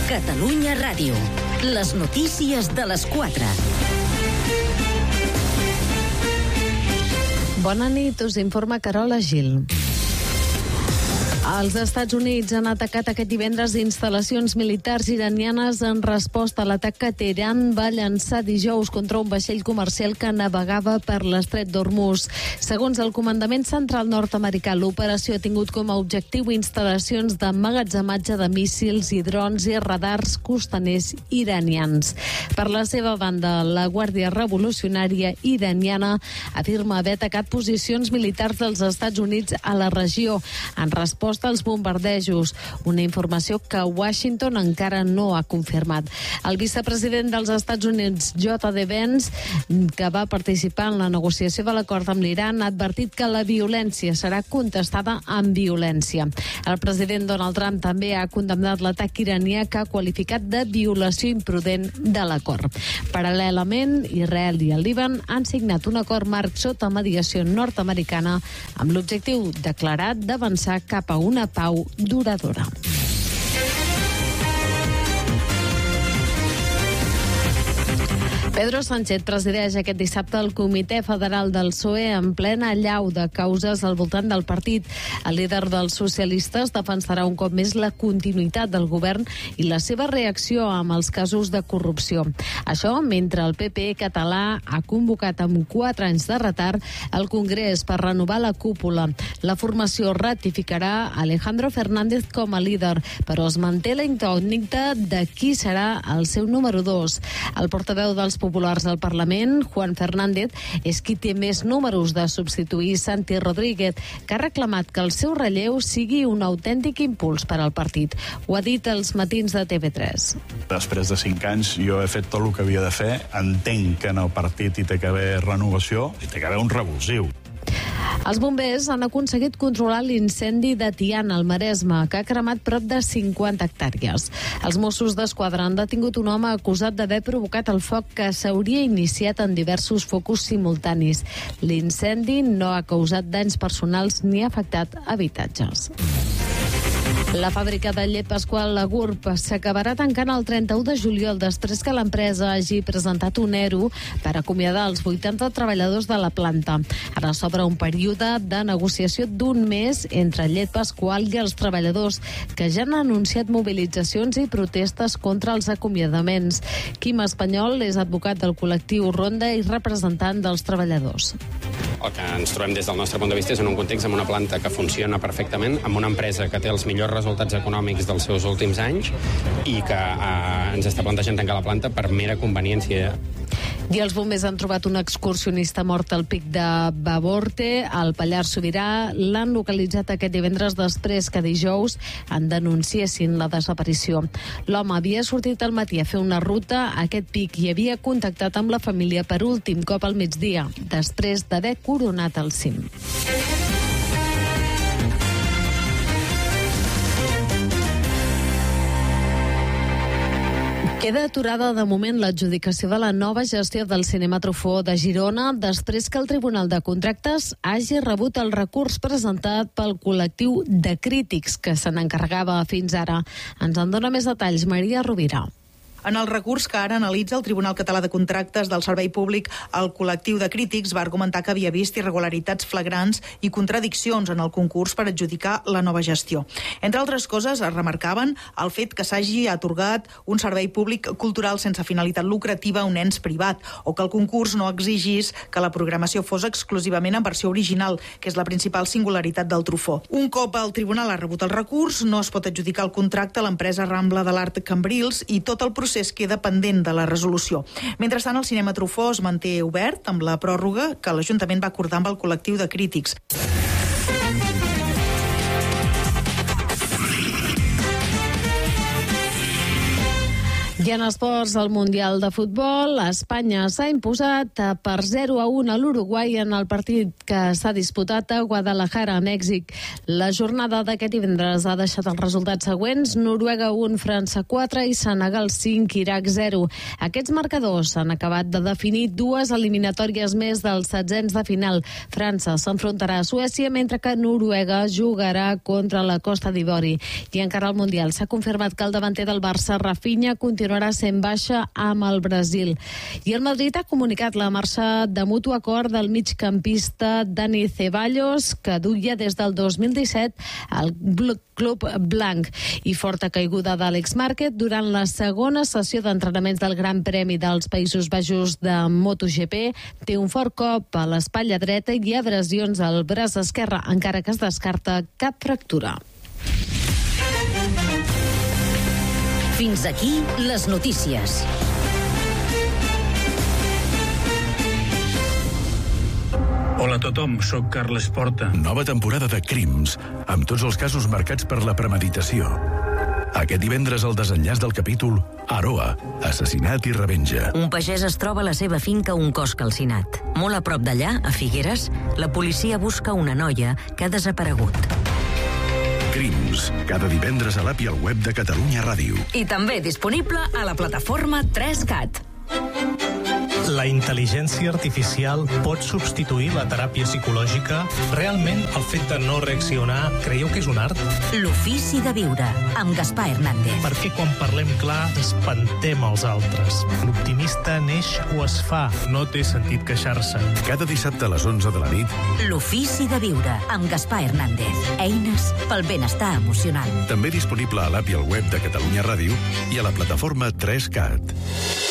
Catalunya Ràdio. Les notícies de les 4. Bona nit, us informa Carola Gil. Els Estats Units han atacat aquest divendres instal·lacions militars iranianes en resposta a l'atac que Teheran va llançar dijous contra un vaixell comercial que navegava per l'estret d'Hormuz. Segons el comandament central nord-americà, l'operació ha tingut com a objectiu instal·lacions d'emmagatzematge de míssils i drons i radars costaners iranians. Per la seva banda, la Guàrdia Revolucionària iraniana afirma haver atacat posicions militars dels Estats Units a la regió en resposta als bombardejos, una informació que Washington encara no ha confirmat. El vicepresident dels Estats Units, J.D. Vance, que va participar en la negociació de l'acord amb l'Iran, ha advertit que la violència serà contestada amb violència. El president Donald Trump també ha condemnat l'atac iranià que ha qualificat de violació imprudent de l'acord. Paral·lelament, Israel i el Líban han signat un acord marc sota mediació nord-americana amb l'objectiu declarat d'avançar cap a una pau duradora. Pedro Sánchez presideix aquest dissabte el Comitè Federal del PSOE en plena allau de causes al voltant del partit. El líder dels socialistes defensarà un cop més la continuïtat del govern i la seva reacció amb els casos de corrupció. Això mentre el PP català ha convocat amb 4 anys de retard el Congrés per renovar la cúpula. La formació ratificarà Alejandro Fernández com a líder, però es manté la incògnita de qui serà el seu número 2. El portaveu dels populars al Parlament, Juan Fernández, és qui té més números de substituir Santi Rodríguez, que ha reclamat que el seu relleu sigui un autèntic impuls per al partit. Ho ha dit als matins de TV3. Després de 5 anys jo he fet tot el que havia de fer. Entenc que en el partit hi té que haver renovació, hi té que haver un revulsiu. Els bombers han aconseguit controlar l'incendi de Tiana, al Maresme, que ha cremat prop de 50 hectàrees. Els Mossos d'Esquadra han detingut un home acusat d'haver provocat el foc que s'hauria iniciat en diversos focus simultanis. L'incendi no ha causat danys personals ni ha afectat habitatges. La fàbrica de llet Pasqual La Gurb s'acabarà tancant el 31 de juliol després que l'empresa hagi presentat un ERU per acomiadar els 80 treballadors de la planta. Ara s'obre un període de negociació d'un mes entre Llet Pasqual i els treballadors, que ja han anunciat mobilitzacions i protestes contra els acomiadaments. Quim Espanyol és advocat del col·lectiu Ronda i representant dels treballadors. El que ens trobem des del nostre punt de vista és en un context amb una planta que funciona perfectament, amb una empresa que té els millors resultats econòmics dels seus últims anys i que ens està plantejant tancar la planta per mera conveniència. I els bombers han trobat un excursionista mort al pic de Baborte, al Pallars Sobirà. L'han localitzat aquest divendres després que dijous en denunciessin la desaparició. L'home havia sortit al matí a fer una ruta a aquest pic i havia contactat amb la família per últim cop al migdia, després d'haver coronat el cim. Queda aturada de moment l'adjudicació de la nova gestió del Cinema Truffaut de Girona després que el Tribunal de Contractes hagi rebut el recurs presentat pel col·lectiu de crítics que se n'encarregava fins ara. Ens en dona més detalls Maria Rovira. En el recurs que ara analitza el Tribunal Català de Contractes del Servei Públic, el col·lectiu de crítics va argumentar que havia vist irregularitats flagrants i contradiccions en el concurs per adjudicar la nova gestió. Entre altres coses, es remarcaven el fet que s'hagi atorgat un servei públic cultural sense finalitat lucrativa a un ens privat, o que el concurs no exigís que la programació fos exclusivament en versió original, que és la principal singularitat del Truffaut. Un cop el Tribunal ha rebut el recurs, no es pot adjudicar el contracte a l'empresa Rambla de l'Art Cambrils i tot el procés queda pendent de la resolució. Mentrestant, el Cinema Truffaut es manté obert amb la pròrroga que l'Ajuntament va acordar amb el col·lectiu de crítics. I en esports, al Mundial de Futbol, Espanya s'ha imposat per 0-1 a l'Uruguai en el partit que s'ha disputat a Guadalajara, a Mèxic. La jornada d'aquest divendres ha deixat els resultats següents: Noruega 1, França 4 i Senegal 5, Iraq 0. Aquests marcadors han acabat de definir dues eliminatòries més dels setzents de final. França s'enfrontarà a Suècia, mentre que Noruega jugarà contra la Costa d'Ivori. I encara al Mundial s'ha confirmat que el davanter del Barça, Rafinha, continuarà sent baixa amb el Brasil. I el Madrid ha comunicat la marxa de mutu acord del migcampista Dani Ceballos, que duia des del 2017 al club blanc. I forta caiguda d'Àlex Márquez durant la segona sessió d'entrenaments del Gran Premi dels Països Baixos de MotoGP. Té un fort cop a l'espatlla dreta i abrasions al braç esquerre, encara que es descarta cap fractura. Fins aquí les notícies. Hola a tothom, sóc Carles Porta. Nova temporada de Crims, amb tots els casos marcats per la premeditació. Aquest divendres el desenllaç del capítol Aroa, assassinat i revenja. Un pagès es troba a la seva finca un cos calcinat. Molt a prop d'allà, a Figueres, la policia busca una noia que ha desaparegut. Crims, cada divendres a l'app i al web de Catalunya Ràdio. I també disponible a la plataforma 3CAT. La intel·ligència artificial pot substituir la teràpia psicològica? Realment, el fet de no reaccionar, creieu que és un art? L'ofici de viure, amb Gaspar Hernández. Perquè quan parlem clar, espantem els altres. L'optimista neix o es fa, no té sentit queixar-se. Cada dissabte a les 11 de la nit. L'ofici de viure, amb Gaspar Hernández. Eines pel benestar emocional. També disponible a l'app i al web de Catalunya Ràdio i a la plataforma 3CAT.